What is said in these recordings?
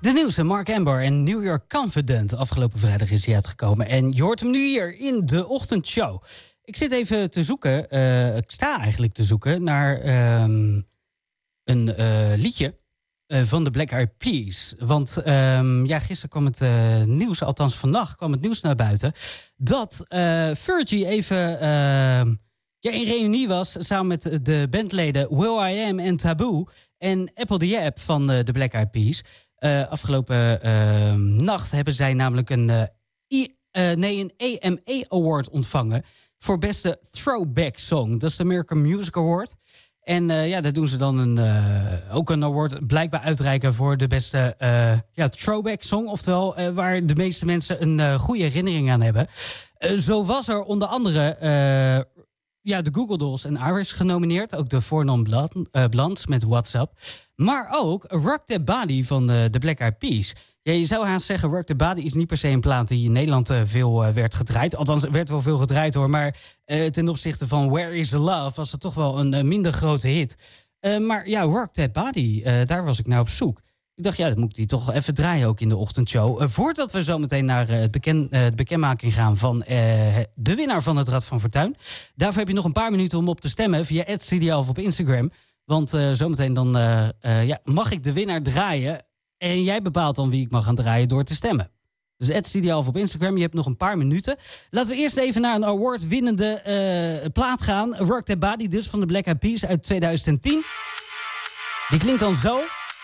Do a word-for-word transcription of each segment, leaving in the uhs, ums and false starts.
De nieuwste Mark Amber en New York Confident. Afgelopen vrijdag is hij uitgekomen. En je hoort hem nu hier in de ochtendshow. Ik zit even te zoeken, uh, ik sta eigenlijk te zoeken naar um, een uh, liedje uh, van de Black Eyed Peas. Want um, ja, gisteren kwam het uh, nieuws, althans vannacht kwam het nieuws naar buiten, dat uh, Fergie even uh, ja, in reunie was samen met de bandleden Will I Am en Taboo en Apple the App van uh, de Black Eyed Peas. Uh, afgelopen uh, nacht hebben zij namelijk een, uh, I, uh, nee, een A M A Award ontvangen voor beste throwback song. Dat is de American Music Award. En uh, ja, daar doen ze dan een, uh, ook een award blijkbaar uitreiken voor de beste uh, ja, throwback song. Oftewel, uh, waar de meeste mensen een uh, goede herinnering aan hebben. Uh, zo was er onder andere uh, ja, de Google Dolls en Irish genomineerd. Ook de Four Non Blondes met WhatsApp. Maar ook Rock That Body van de, de Black Eyed Peas. Ja, je zou haast zeggen, Rock That Body is niet per se een plaat die in Nederland uh, veel uh, werd gedraaid. Althans, er werd wel veel gedraaid hoor. Maar uh, ten opzichte van Where Is The Love was het toch wel een uh, minder grote hit. Uh, maar ja, Rock That Body, uh, daar was ik naar op zoek. Ik dacht, ja, dat moet ik die toch even draaien ook in de ochtendshow. Uh, voordat we zo meteen naar uh, het beken, uh, de bekendmaking gaan van uh, de winnaar van het Rad van Fortuin. Daarvoor heb je nog een paar minuten om op te stemmen via at studio of op Instagram. Want uh, zometeen dan uh, uh, ja, mag ik de winnaar draaien. En jij bepaalt dan wie ik mag gaan draaien door te stemmen. Dus at studio of op Instagram, je hebt nog een paar minuten. Laten we eerst even naar een award-winnende uh, plaat gaan. Rock That Body, dus van de Black Eyed Peas uit tweeduizend tien. Die klinkt dan zo.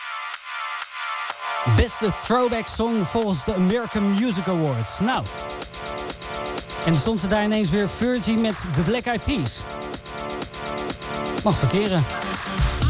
Beste throwback song volgens de American Music Awards. Nou. En dan stond ze daar ineens weer Fergie met de Black Eyed Peas. Mag verkeren.